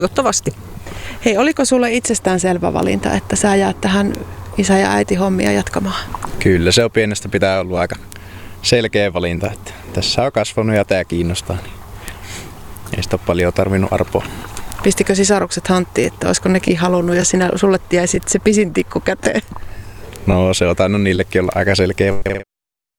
Toivottavasti. Hei, oliko sulle itsestäänselvä valinta, että sä jäät tähän isä- ja äiti hommia jatkamaan? Kyllä se on pienestä pitää ollut aika selkeä valinta, että tässä on kasvanut ja tää kiinnostaa. Niin ei sitä ole paljon tarvinnut arpoa. Pistikö sisarukset hanttiin, että olisiko nekin halunnut ja sulle jäi sitten se pisin tikku käteen? No se on tainnut niillekin olla aika selkeä